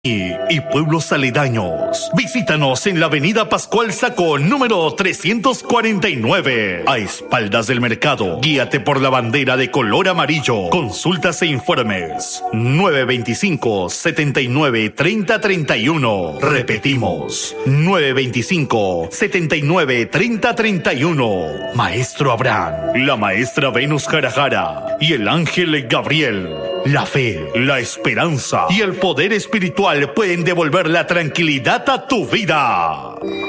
y pueblos aledaños. Visítanos en la avenida Pascual Sacó, número 349, a espaldas del mercado. Guíate por la bandera de color amarillo. Consultas e informes 925-79-3031. Repetimos, 925-79-3031. Maestro Abraham, la maestra Venus Jarajara y el ángel Gabriel. La fe, la esperanza y el poder espiritual pueden devolver la tranquilidad a tu vida.